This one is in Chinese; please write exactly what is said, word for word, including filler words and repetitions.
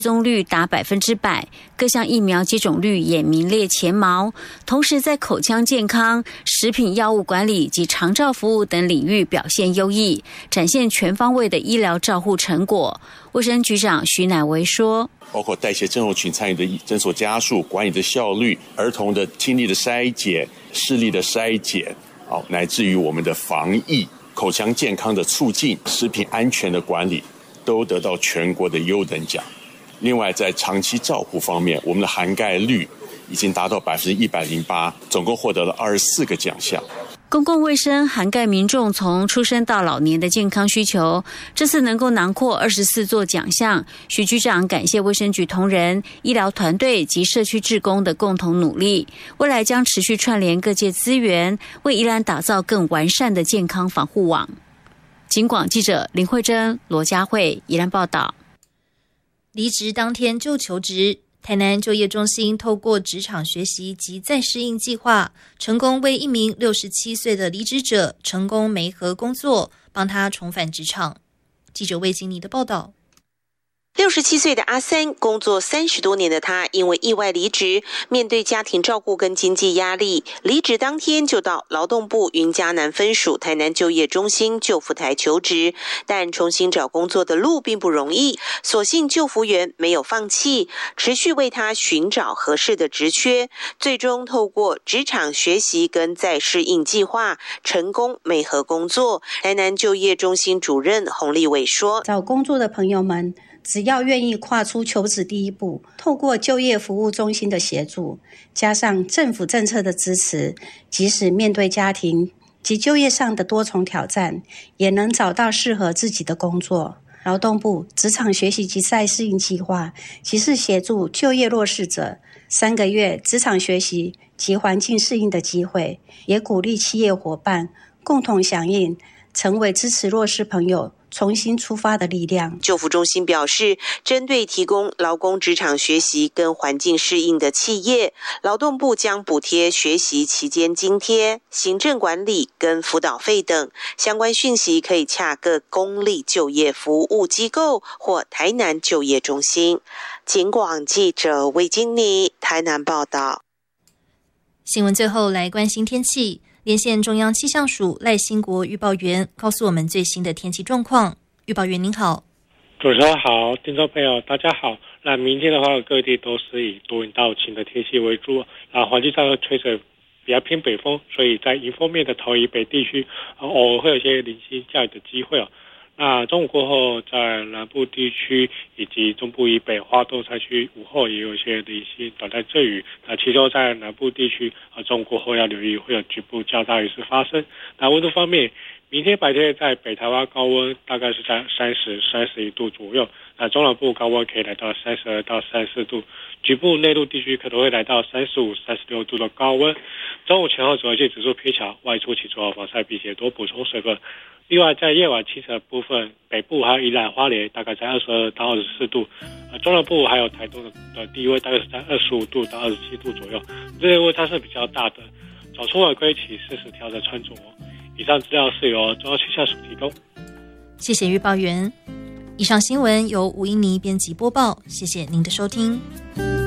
踪率达百分之百，各项疫苗接种率也名列前茅。同时，在口腔健康、食品药物管理及长照服务等领域表现优异，展现全方位的医疗照护成果。卫生局长徐乃维说， 包括代谢症候群参与的诊所家属管理的效率、儿童的听力的筛检、视力的筛检，哦，乃至于我们的防疫、口腔健康的促进、食品安全的管理，都得到全国的优等奖。另外，在长期照护方面，我们的涵盖率已经达到百分之一百零八，总共获得了二十四个奖项。 公共卫生涵盖民众从出生到老年的健康需求，这次能够囊括二十四座奖项。徐局长感谢卫生局同仁、医疗团队及社区志工的共同努力，未来将持续串联各界资源，为宜兰打造更完善的健康防护网。警广记者林慧珍、罗佳慧宜兰报道。 离职当天就求职，台南就业中心透过职场学习及再适应计划，成功为一名六十七岁的离职者成功媒合工作，帮他重返职场。记者魏金妮的报道。 六十七岁的阿三，工作三十多年的他，因为意外离职，面对家庭照顾跟经济压力，离职当天就到劳动部云嘉南分署台南就业中心就服台求职，但重新找工作的路并不容易，所幸就服员没有放弃，持续为他寻找合适的职缺，最终透过职场学习跟再适应计划，成功媒合工作。台南就业中心主任洪立伟说， 找工作的朋友们只要愿意跨出求职第一步，透过就业服务中心的协助，加上政府政策的支持，即使面对家庭及就业上的多重挑战，也能找到适合自己的工作。劳动部职场学习及再适应计划即是协助就业弱势者三个月职场学习及环境适应的机会，也鼓励企业伙伴共同响应，成为支持弱势朋友重新出发的力量。 就服中心表示，针对提供劳工职场学习跟环境适应的企业，劳动部将补贴学习期间津贴、行政管理跟辅导费等相关讯息，可以洽各公立就业服务机构或台南就业中心。警广记者魏金妮台南报道。 新闻最后来关心天气。连线中央气象署赖兴国预报员，告诉我们最新的天气状况。预报员您好。 主持人好，听众朋友大家好。那明天的话，各地都是以多云到晴的天气为主，那环境上会吹着比较偏北风，所以在迎风面的桃以北地区，偶尔会有一些零星降雨的机会哦。那中午过后，在南部地区以及中部以北、花东山区午后也有一些零星短暂阵雨。那其中在南部地区，啊，中午过后要留意会有局部较大雨势发生。那温度方面，明天白天在北台湾高温大概是在三十、三十一度左右。那中南部高温可以来到三十二到三十四度，局部内陆地区可能会来到三十五、三十六度的高温。中午前后紫外线指数偏强，外出请做好防晒，并且多补充水分。另外，在夜晚清晨的部分，北部还有宜兰花莲大概在二十二到二十四度，呃，中南部还有台东的的低温大概是在二十五度到二十七度左右，这些温差是比较大的。早出晚归请适时调整穿着。以上资料是由中央气象署提供。 谢谢预报员。以上新闻由吴英妮编辑播报，谢谢您的收听。